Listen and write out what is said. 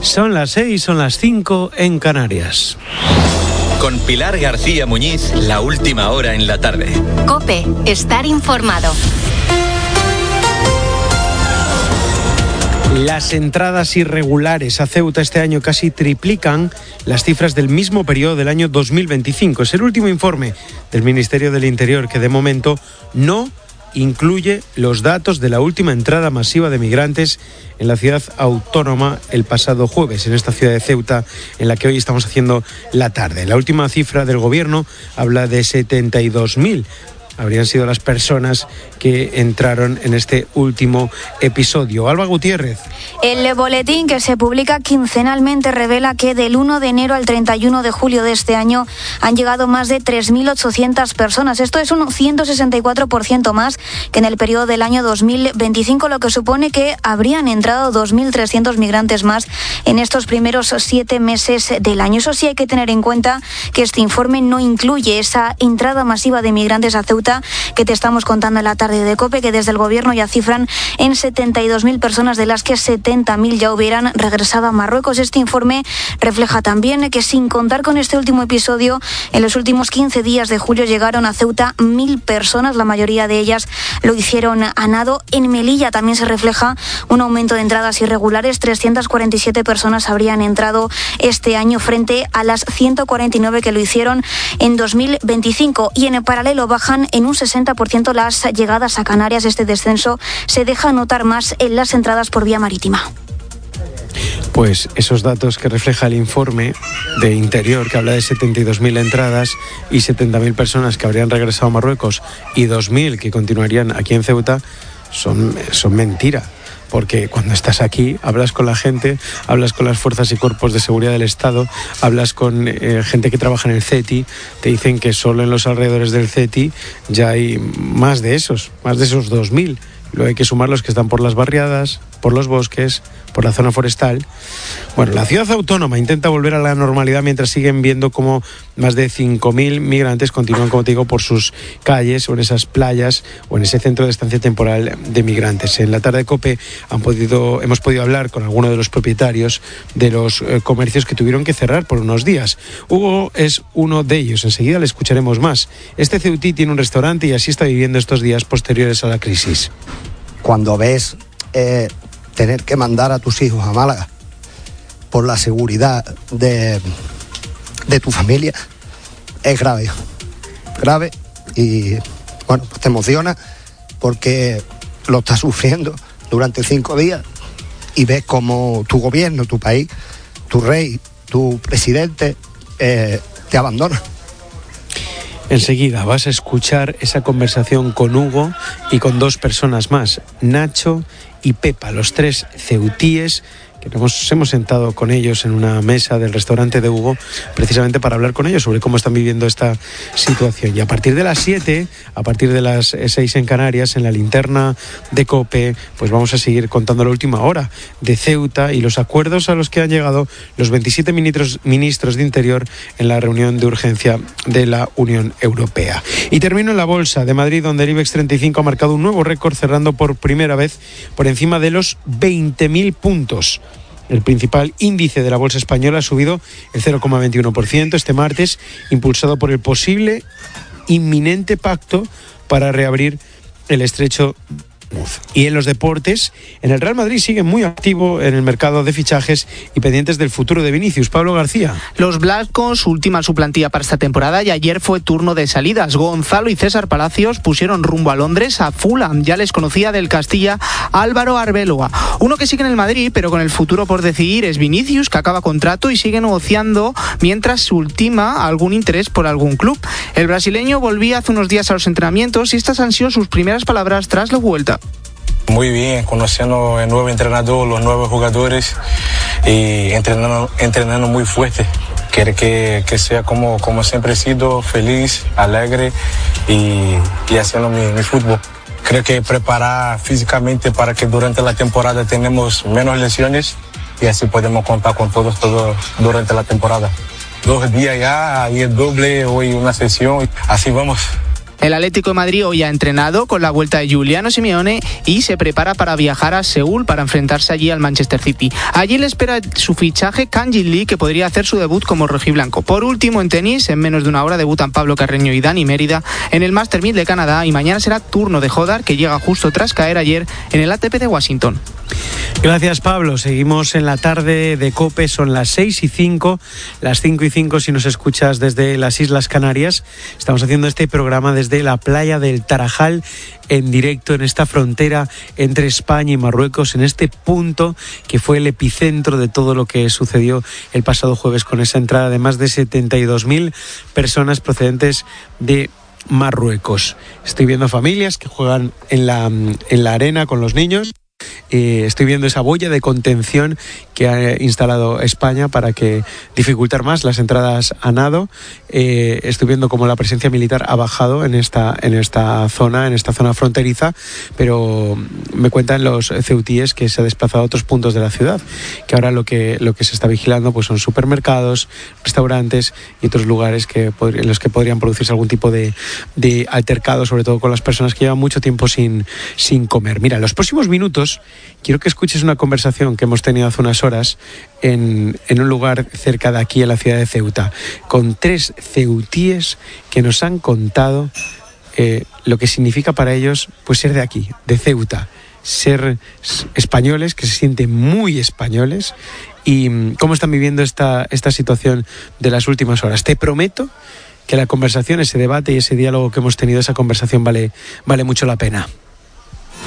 Son las 6, son las 5 en Canarias. Con Pilar García Muñiz, la última hora en la tarde. COPE, estar informado. Las entradas irregulares a Ceuta este año casi triplican las cifras del mismo periodo del año 2025. Es el último informe del Ministerio del Interior que de momento no incluye los datos de la última entrada masiva de migrantes en la ciudad autónoma el pasado jueves, en esta ciudad de Ceuta en la que hoy estamos haciendo la tarde. La última cifra del gobierno habla de 72.000. Habrían sido las personas que entraron en este último episodio. Alba Gutiérrez. El boletín que se publica quincenalmente revela que del 1 de enero al 31 de julio de este año han llegado más de 3.800 personas. Esto es un 164% más que en el periodo del año 2025, lo que supone que habrían entrado 2.300 migrantes más en estos primeros 7 meses del año. Eso sí, hay que tener en cuenta que este informe no incluye esa entrada masiva de migrantes a Ceuta que te estamos contando en la tarde de COPE, que desde el gobierno ya cifran en 72.000 personas, de las que 70.000 ya hubieran regresado a Marruecos. Este informe refleja también que, sin contar con este último episodio, en los últimos 15 días de julio llegaron a Ceuta 1.000 personas, la mayoría de ellas lo hicieron a nado. En Melilla también se refleja un aumento de entradas irregulares. 347 personas habrían entrado este año frente a las 149 que lo hicieron en 2025, y en paralelo bajan en un 60% las llegadas a Canarias. Este descenso se deja notar más en las entradas por vía marítima. Pues esos datos que refleja el informe de Interior, que habla de 72.000 entradas y 70.000 personas que habrían regresado a Marruecos y 2.000 que continuarían aquí en Ceuta, son mentira. Porque cuando estás aquí, hablas con la gente, hablas con las fuerzas y cuerpos de seguridad del Estado, hablas con gente que trabaja en el CETI, te dicen que solo en los alrededores del CETI ya hay más de esos 2.000. Luego hay que sumar los que están por las barriadas, por los bosques, por la zona forestal. Bueno, la ciudad autónoma intenta volver a la normalidad mientras siguen viendo cómo más de 5.000 migrantes continúan, como te digo, por sus calles o en esas playas o en ese centro de estancia temporal de migrantes. En la tarde de COPE hemos podido hablar con algunos de los propietarios de los comercios que tuvieron que cerrar por unos días. Hugo es uno de ellos, enseguida le escucharemos más. Este ceutí tiene un restaurante y así está viviendo estos días posteriores a la crisis. Cuando ves tener que mandar a tus hijos a Málaga por la seguridad de tu familia, es grave y bueno, pues te emociona porque lo estás sufriendo durante 5 días y ves como tu gobierno, tu país, tu rey, tu presidente te abandona. Enseguida vas a escuchar esa conversación con Hugo y con 2 personas más, Nacho y Pepa, los 3 ceutíes que nos hemos sentado con ellos en una mesa del restaurante de Hugo, precisamente para hablar con ellos sobre cómo están viviendo esta situación. Y a partir de las 7, a partir de las 6 en Canarias, en la linterna de COPE, pues vamos a seguir contando la última hora de Ceuta y los acuerdos a los que han llegado los 27 ministros de Interior en la reunión de urgencia de la Unión Europea. Y termino en la Bolsa de Madrid, donde el IBEX 35 ha marcado un nuevo récord, cerrando por primera vez por encima de los 20.000 puntos. El principal índice de la bolsa española ha subido el 0,21% este martes, impulsado por el posible inminente pacto para reabrir el estrecho. Y en los deportes, en el Real Madrid sigue muy activo en el mercado de fichajes y pendientes del futuro de Vinicius. Pablo García. Los blancos ultiman su plantilla para esta temporada y ayer fue turno de salidas. Gonzalo y César Palacios pusieron rumbo a Londres. A Fulham ya les conocía del Castilla Álvaro Arbeloa. Uno que sigue en el Madrid, pero con el futuro por decidir, es Vinicius, que acaba contrato y sigue negociando mientras se ultima algún interés por algún club. El brasileño volvía hace unos días a los entrenamientos y estas han sido sus primeras palabras tras la vuelta. Muy bien, conociendo el nuevo entrenador, los nuevos jugadores y entrenando muy fuerte. Quiero que sea como siempre he sido, feliz, alegre y haciendo mi fútbol. Creo que preparar físicamente para que durante la temporada tenemos menos lesiones y así podemos contar con todos durante la temporada. 2 días ya, ahí el doble, hoy una sesión, así vamos. El Atlético de Madrid hoy ha entrenado con la vuelta de Giuliano Simeone y se prepara para viajar a Seúl para enfrentarse allí al Manchester City. Allí le espera su fichaje Kang Jin Lee, que podría hacer su debut como rojiblanco. Por último, en tenis, en menos de una hora debutan Pablo Carreño y Dani Mérida en el Master 1000 de Canadá, y mañana será turno de Hodar, que llega justo tras caer ayer en el ATP de Washington. Gracias, Pablo. Seguimos en la tarde de COPE, son las 6:05, las 5:05 si nos escuchas desde las Islas Canarias. Estamos haciendo este programa desde la playa del Tarajal, en directo en esta frontera entre España y Marruecos, en este punto que fue el epicentro de todo lo que sucedió el pasado jueves, con esa entrada de más de 72.000 personas procedentes de Marruecos. Estoy viendo familias que juegan en la arena con los niños. Estoy viendo esa boya de contención que ha instalado España para que dificultar más las entradas a nado. Estoy viendo cómo la presencia militar ha bajado en esta zona fronteriza, pero me cuentan los ceutíes que se ha desplazado a otros puntos de la ciudad, que ahora lo que se está vigilando pues son supermercados, restaurantes y otros lugares en los que podrían producirse algún tipo de altercado, sobre todo con las personas que llevan mucho tiempo sin comer. Mira, en los próximos minutos quiero que escuches una conversación que hemos tenido hace unas horas en un lugar cerca de aquí, en la ciudad de Ceuta, con 3 ceutíes que nos han contado lo que significa para ellos pues ser de aquí, de Ceuta, ser españoles, que se sienten muy españoles, y cómo están viviendo esta situación de las últimas horas. Te prometo que la conversación, ese debate y ese diálogo que hemos tenido, esa conversación vale mucho la pena.